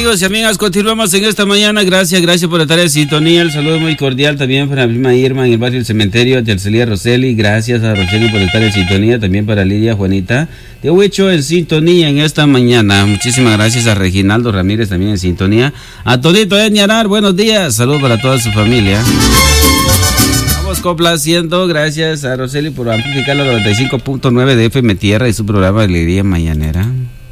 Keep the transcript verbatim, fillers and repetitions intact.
amigos y amigas, continuamos en esta mañana. Gracias, gracias por estar en sintonía. El saludo muy cordial también para la prima Irma en el barrio del Cementerio, Tercelia Roseli. Gracias a Roseli por estar en sintonía. También para Lidia Juanita de Huecho en sintonía en esta mañana. Muchísimas gracias a Reginaldo Ramírez también en sintonía. A Tonito Ñarar, buenos días. Saludos para toda su familia. Vamos complaciendo. Gracias a Roseli por amplificar la noventa y cinco punto nueve de F M Tierra y su programa de Lidia Mañanera.